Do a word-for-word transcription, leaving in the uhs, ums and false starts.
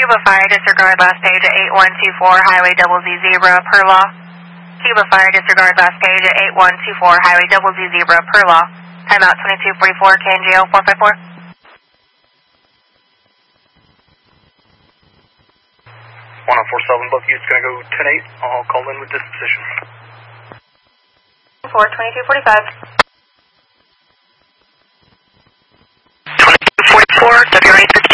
Cuba Fire, disregard last page at eight one two four, Highway double Z Zebra, per law. Cuba Fire, disregard last page at eight one two four, Highway double Z Zebra, per law. Timeout twenty-two forty-four, K N G O four five four. one oh four seven, both units going to go ten eight. I'll call in with disposition. four twenty-two forty-five. twenty-two forty-four, W R eight